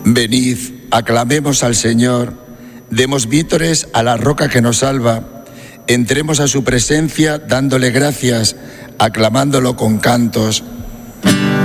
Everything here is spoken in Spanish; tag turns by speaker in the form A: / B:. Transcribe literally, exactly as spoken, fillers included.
A: Venid, aclamemos al Señor, demos vítores a la roca que nos salva, entremos a su presencia dándole gracias, aclamándolo con cantos.